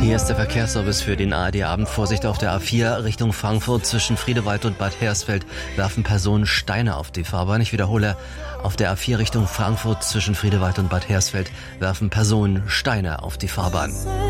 Hier ist der Verkehrsservice für den ARD-Abend. Vorsicht auf der A4 Richtung Frankfurt zwischen Friedewald und Bad Hersfeld werfen Personen Steine auf die Fahrbahn. Ich wiederhole, auf der A4 Richtung Frankfurt zwischen Friedewald und Bad Hersfeld werfen Personen Steine auf die Fahrbahn.